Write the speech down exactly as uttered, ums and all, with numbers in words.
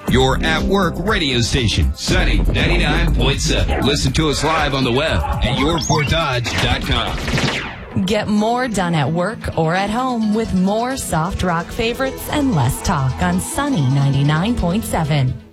your at-work radio station, Sunny ninety-nine point seven. Listen to us live on the web at your fort dodge dot com. Get more done at work or at home with more soft rock favorites and less talk on Sunny ninety-nine point seven.